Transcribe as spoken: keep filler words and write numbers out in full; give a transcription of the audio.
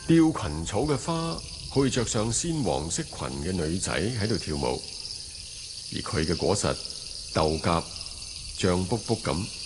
吊裙草嘅花，好似着上鮮黃色裙嘅女仔喺度跳舞，而佢嘅果實豆莢脹卜卜咁。